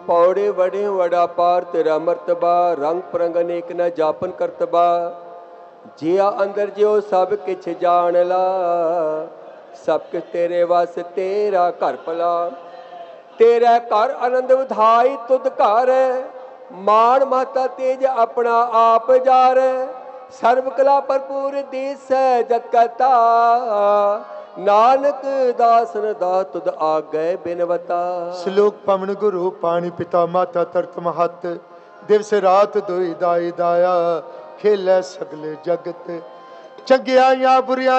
पौड़े वड़े वड़ा पार तेरा मर्तबा, रंग परंग अनेक न जापन करतबा। जिया अंदर जियो सब किछ जान ला, सब किछ तेरे वास तेरा घर भला। तेरा घर आनंद वधाई तुद घर, मान माता तेज अपना आप जार। सर्व कला भरपूर देस है जत कहता, नानक दासन दा तुद आगे बिनवता। श्लोक पवन गुरु पानी पिता माता तरत महत, दिवस रात दुई दाई दाया, खेलै सगले जगत। चंगियाइयां बुरियां